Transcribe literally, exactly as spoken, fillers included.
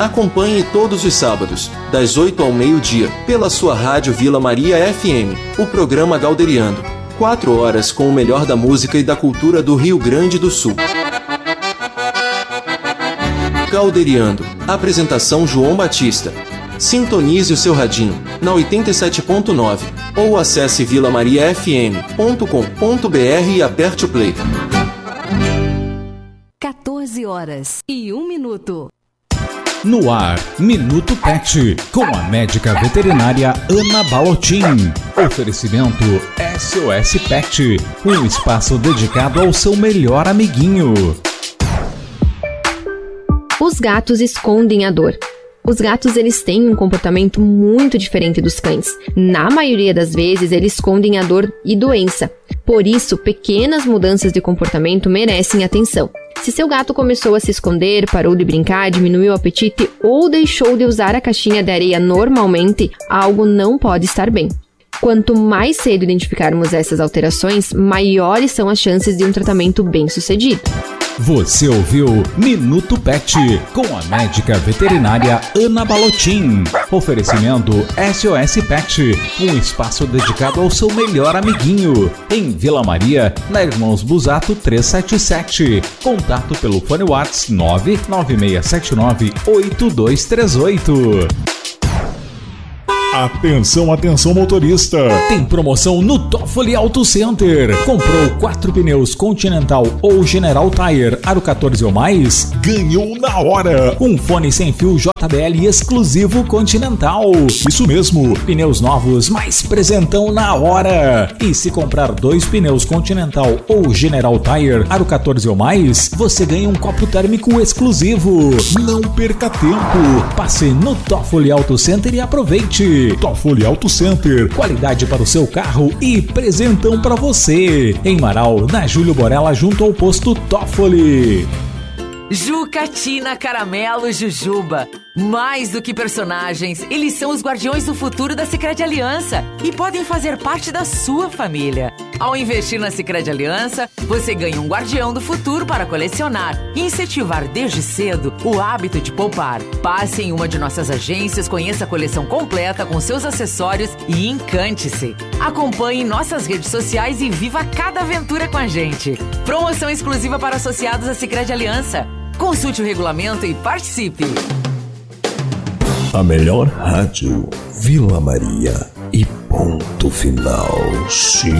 Acompanhe todos os sábados, das oito ao meio-dia, pela sua rádio Vila Maria F M, o programa Galderiando. Quatro horas com o melhor da música e da cultura do Rio Grande do Sul. Galderiando. Apresentação João Batista. Sintonize o seu radinho na oitenta e sete ponto nove ou acesse vila maria f m ponto com ponto b r e aperte o play. quatorze horas e um minuto. No ar, Minuto Pet, com a médica veterinária Ana Balotin. Oferecimento S O S Pet, um espaço dedicado ao seu melhor amiguinho. Os gatos escondem a dor. Os gatos, eles têm um comportamento muito diferente dos cães. Na maioria das vezes, eles escondem a dor e doença. Por isso, pequenas mudanças de comportamento merecem atenção. Se seu gato começou a se esconder, parou de brincar, diminuiu o apetite ou deixou de usar a caixinha de areia normalmente, algo não pode estar bem. Quanto mais cedo identificarmos essas alterações, maiores são as chances de um tratamento bem-sucedido. Você ouviu Minuto Pet, com a médica veterinária Ana Balotin. Oferecimento S O S Pet, um espaço dedicado ao seu melhor amiguinho. Em Vila Maria, na Irmãos Busato trezentos e setenta e sete. Contato pelo fone WhatsApp nove nove seis sete nove oito dois três oito. Atenção, atenção motorista! Tem promoção no Toffoli Auto Center. Comprou quatro pneus Continental ou General Tire Aro quatorze ou mais? Ganhou na hora! Um fone sem fio J B L exclusivo Continental. Isso mesmo! Pneus novos, mais presentão na hora! E se comprar dois pneus Continental ou General Tire Aro quatorze ou mais, você ganha um copo térmico exclusivo. Não perca tempo! Passe no Toffoli Auto Center e aproveite! Toffoli Auto Center. Qualidade para o seu carro e presentão para você. Em Marau, na Júlio Borella, junto ao posto Toffoli. Jucatina, Caramelo, Jujuba. Mais do que personagens, eles são os guardiões do futuro da Sicredi Aliança e podem fazer parte da sua família. Ao investir na Sicredi Aliança, você ganha um guardião do futuro para colecionar e incentivar desde cedo o hábito de poupar. Passe em uma de nossas agências, conheça a coleção completa com seus acessórios e encante-se. Acompanhe nossas redes sociais e viva cada aventura com a gente. Promoção exclusiva para associados à Sicredi Aliança. Consulte o regulamento e participe. A melhor rádio, Vila Maria e ponto final. Sim.